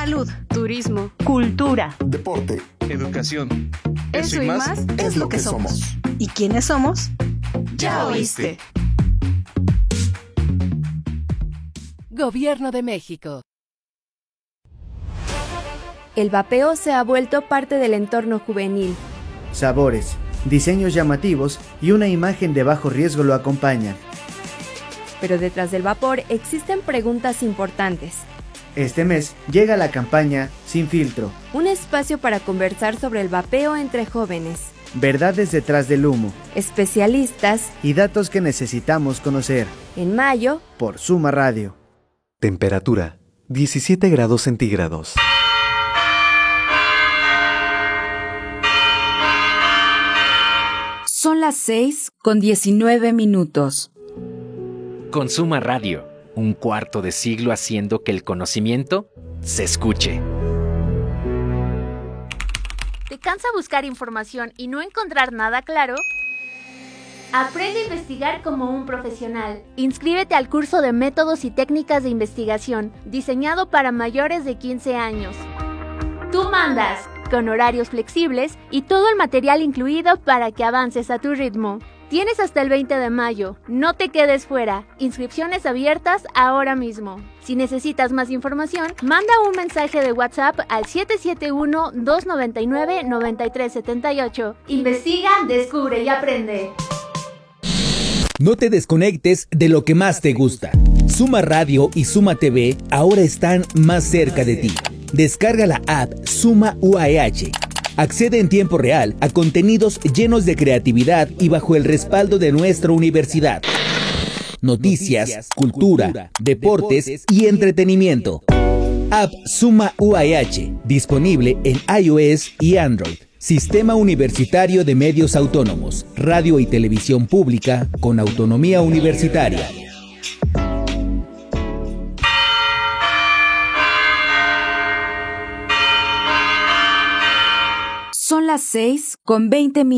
Salud, turismo, cultura, deporte, educación. Eso y más es lo que somos. ¿Y quiénes somos? Ya oíste. Gobierno de México. El vapeo se ha vuelto parte del entorno juvenil. Sabores, diseños llamativos y una imagen de bajo riesgo lo acompañan. Pero detrás del vapor existen preguntas importantes. Este mes llega la campaña Sin Filtro. Un espacio para conversar sobre el vapeo entre jóvenes. Verdades detrás del humo. Especialistas. Y datos que necesitamos conocer. En mayo. Por Suma Radio. Temperatura, 17 grados centígrados. Son las 6:19. Con Suma Radio, un cuarto de siglo haciendo que el conocimiento se escuche. ¿Te cansa buscar información y no encontrar nada claro? Aprende a investigar como un profesional. Inscríbete al curso de métodos y técnicas de investigación, diseñado para mayores de 15 años. Tú mandas, con horarios flexibles y todo el material incluido para que avances a tu ritmo. Tienes hasta el 20 de mayo. No te quedes fuera. Inscripciones abiertas ahora mismo. Si necesitas más información, manda un mensaje de WhatsApp al 771-299-9378. Investiga, descubre y aprende. No te desconectes de lo que más te gusta. Suma Radio y Suma TV ahora están más cerca de ti. Descarga la app Suma UAEH. Accede en tiempo real a contenidos llenos de creatividad y bajo el respaldo de nuestra universidad. Noticias, cultura, deportes y entretenimiento. App Suma UAEH, disponible en iOS y Android. Sistema Universitario de Medios Autónomos, radio y televisión pública con autonomía universitaria. Son las 6:20.